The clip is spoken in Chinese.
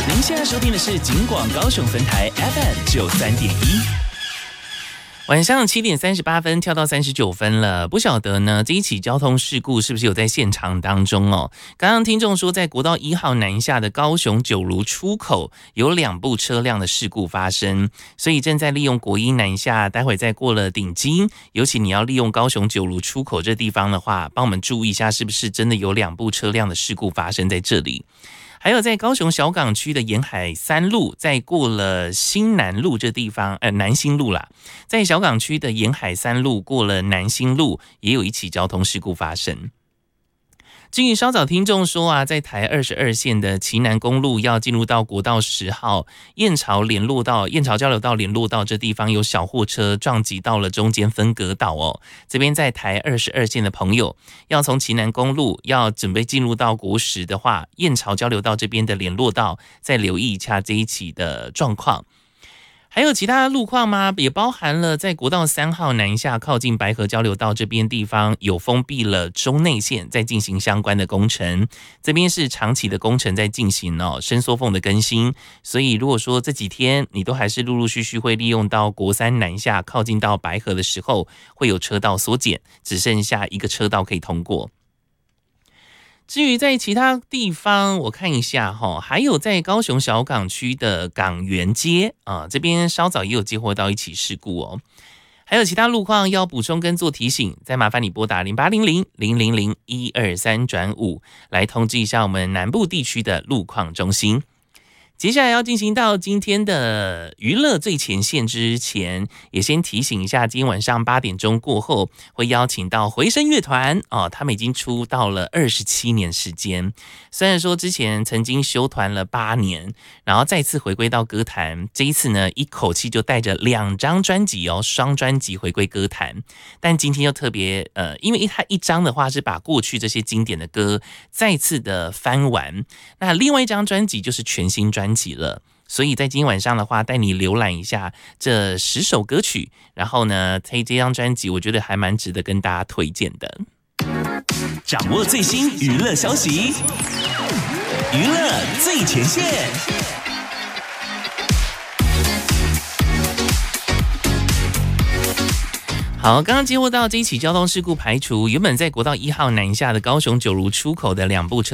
您现在收听的是警广高雄分台 FM93.1。晚上7点38分跳到39分了，不晓得呢这一起交通事故是不是有在现场当中哦？刚刚听众说在国道1号南下的高雄九如出口有2部车辆的事故发生，所以正在利用国一南下，待会再过了顶金，尤其你要利用高雄九如出口这地方的话，帮我们注意一下是不是真的有2部车辆的事故发生在这里。还有在高雄小港区的沿海3路，在过了新南路这地方，南新路啦，在小港区的沿海3路过了南新路，也有一起交通事故发生。至于稍早听众说啊，在台22线的旗南公路要进入到国道10号燕巢交流道联络道这地方，有小货车撞击到了中间分隔岛哦。这边在台22线的朋友，要从旗南公路要准备进入到国10的话，燕巢交流道这边的联络道，再留意一下这一起的状况。还有其他的路况吗？也包含了在国道3号南下靠近白河交流道这边地方有封闭了中内线，在进行相关的工程。这边是长期的工程在进行哦，伸缩缝的更新。所以如果说这几天你都还是陆陆续续会利用到国3南下靠近到白河的时候，会有车道缩减，只剩下1个车道可以通过。至于在其他地方，我看一下还有在高雄小港区的港园街这边稍早也有接获到一起事故哦。还有其他路况要补充跟做提醒，再麻烦你拨打0800-000-123-5来通知一下我们南部地区的路况中心。接下来要进行到今天的娱乐最前线之前，也先提醒一下，今天晚上8点钟过后会邀请到回声乐团他们已经出道了27年时间。虽然说之前曾经休团了8年，然后再次回归到歌坛，这一次呢一口气就带着2张专辑双专辑回归歌坛。但今天又特别因为它一张的话是把过去这些经典的歌再次的翻完，那另外一张专辑就是全新专辑了，所以在今天晚上的话，带你浏览一下这10首歌曲，然后呢，这张专辑我觉得还蛮值得跟大家推荐的。 掌握最新娱乐消息，娱乐最前线。 好，刚刚接获到这一起交通事故排除，原本在国道1号南下的高雄九如出口的2部车